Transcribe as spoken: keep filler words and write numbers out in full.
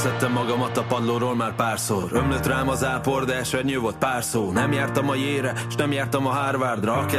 leszedtem magamat a padlóról már párszor. Ömlött rám az ápor, de esernyő volt pár szó. Nem jártam a Yale-re, s nem jártam a Harvardra.